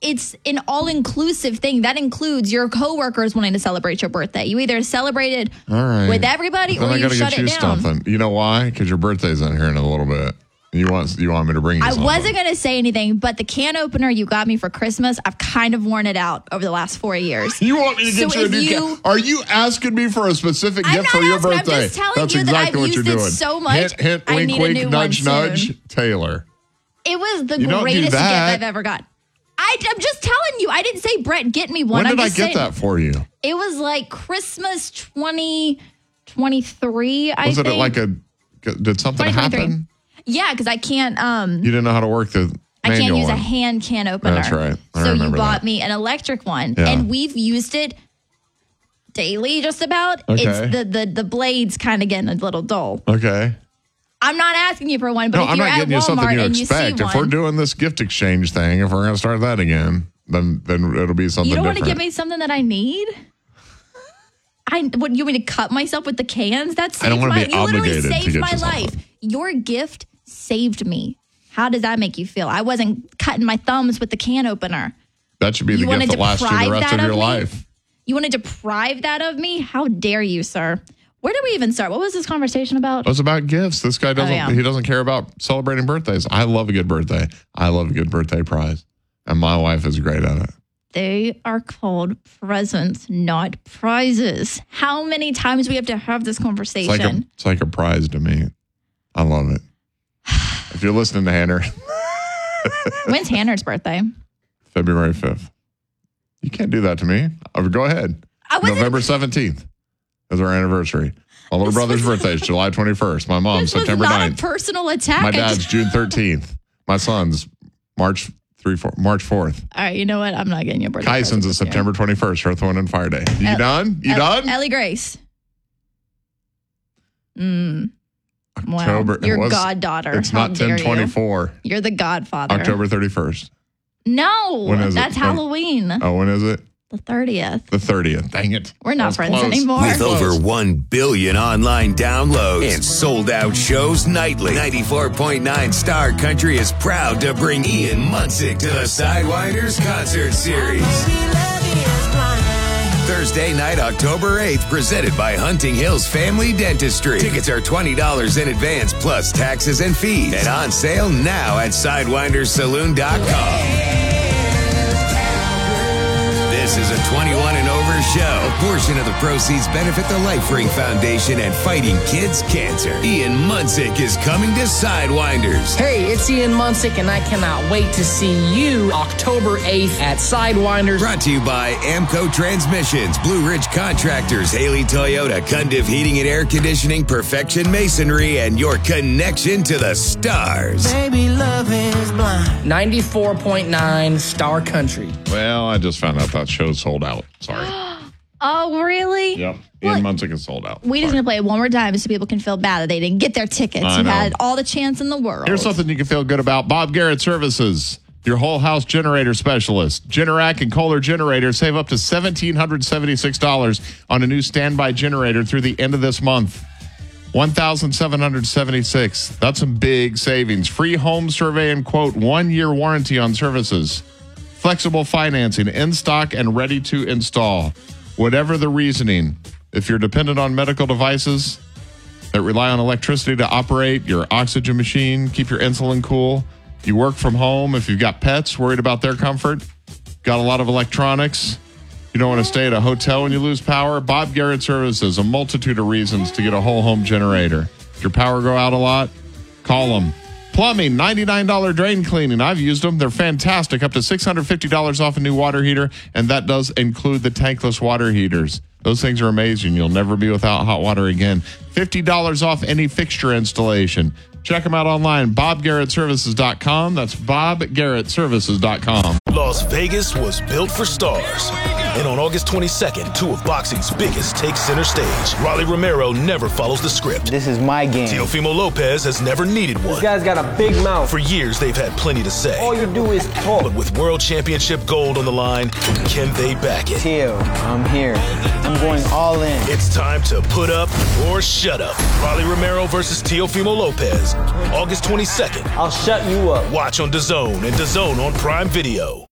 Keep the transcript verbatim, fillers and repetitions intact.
it's an all-inclusive thing. That includes your coworkers wanting to celebrate your birthday. You either celebrate it All right. with everybody then or I you gotta shut get you it down. Something. You know why? Because your birthday's in here in a little bit. You want you want me to bring you I something. wasn't going to say anything, but the can opener you got me for Christmas, I've kind of worn it out over the last four years. You want me to get So you a if new you- can? Are you asking me for a specific I'm gift not for your asking, I'm birthday? just telling That's you that exactly I've what used you're it doing. so much, Hint, hint, I wink, need a wink, new nudge, one nudge. soon. Taylor. It was the You don't do greatest gift that. I've ever got. I, I'm just telling you. I didn't say, Brett, get me one. When did I'm I just get saying, that for you? It was like Christmas twenty twenty-three, I Was think. it like a, did something twenty twenty-three. happen? Yeah, because I can't, um, You didn't know how to work the I can't manual use a one. hand can opener. That's right. I so you remember bought that. me an electric one, Yeah. and we've used it daily just about. Okay. It's the, the, the blades kind of getting a little dull. Okay. I'm not asking you for one, but No, if I'm you're not at getting you something Walmart you and you see expect. If one, we're doing this gift exchange thing, if we're going to start that again, then then it'll be something you don't want to different. give me something that I need? I what you want me to cut myself with the cans? That saved I don't wanna my be you literally obligated to saved get my you something. life. Your gift saved me. How does that make you feel? I wasn't cutting my thumbs with the can opener. That should be the You wanna gift that lasts you deprive the rest that of your of me? life. You want to deprive that of me? How dare you, sir? Where did we even start? What was this conversation about? It was about gifts. This guy doesn't. Oh, yeah. He doesn't care about celebrating birthdays. I love a good birthday. I love a good birthday prize, and my wife is great at it. They are called presents, not prizes. How many times we have to have this It's conversation? like a, it's like a prize to me. I love it. If you're listening to Hannah, When's Hannah's birthday? February fifth. You can't do that to me. Uh, Go ahead. I wasn't- November seventeenth is our anniversary. My little brother's birthday is July twenty-first. My mom's This was September not ninth. a personal attack. My I dad's just- June thirteenth. My son's March three, four, March fourth. All right, you know what? I'm not getting your birthday. Kyson's present is this year. September twenty-first, Earth, Wind, and Fire Day. You El- done? You El- done? Ellie Grace. Mm. Wow. October. it Your was- goddaughter. It's How not dare ten you. twenty-four. You're the godfather. October thirty-first. No, When is it? that's Oh. Halloween. Oh, when is it? The thirtieth. The thirtieth. Dang it. We're That not was friends close. anymore. That was With close. over one billion online downloads and sold out shows nightly, ninety-four point nine Star Country is proud to bring Ian Munsick to the Sidewinders Concert Series. Thursday night, October eighth, presented by Hunting Hills Family Dentistry. Tickets are twenty dollars in advance plus taxes and fees. And on sale now at sidewinders saloon dot com. This is a twenty-one and over show. A portion of the proceeds benefit the Life Ring Foundation and Fighting Kids Cancer. Ian Munsick is coming to Sidewinders. Hey, it's Ian Munsick, and I cannot wait to see you October eighth at Sidewinders. Brought to you by Amco Transmissions, Blue Ridge Contractors, Haley Toyota, Cundiff Heating and Air Conditioning, Perfection Masonry, and your connection to the stars. Baby, love is blind. ninety-four point nine Star Country. Well, I just found out that show's sold out. Sorry. Oh, really? Yep. Well, Ian Munsick is sold out. We just Sorry. gonna play it one more time so people can feel bad that they didn't get their tickets. I You know. had all the chance in the world. Here's something you can feel good about. Bob Garrett Services, your whole house generator specialist. Generac and Kohler generators save up to one thousand seven hundred seventy-six dollars on a new standby generator through the end of this month. one thousand seven hundred seventy-six dollars. That's some big savings. Free home survey and quote, one-year warranty on services. Flexible financing, in stock and ready to install. Whatever the reasoning, if you're dependent on medical devices that rely on electricity to operate your oxygen machine, keep your insulin cool, you work from home, if you've got pets, worried about their comfort, got a lot of electronics, you don't want to stay at a hotel when you lose power, Bob Garrett Services, a multitude of reasons to get a whole home generator. If your power go out a lot, call them. Plumbing, ninety-nine dollars drain cleaning. I've used them. They're fantastic. Up to six hundred fifty dollars off a new water heater, and that does include the tankless water heaters. Those things are amazing. You'll never be without hot water again. fifty dollars off any fixture installation. Check them out online, bob garrett services dot com. That's bob garrett services dot com. Las Vegas was built for stars. And on August twenty-second, two of boxing's biggest take center stage. Rolly Romero never follows the script. This is my game. Teofimo Lopez has never needed one. This guy's got a big mouth. For years, they've had plenty to say. All you do is talk. But with World Championship gold on the line, can they back it? Teo, I'm here. I'm going all in. It's time to put up or shut up. Rolly Romero versus Teofimo Lopez. August twenty-second. I'll shut you up. Watch on DAZN and DAZN on Prime Video.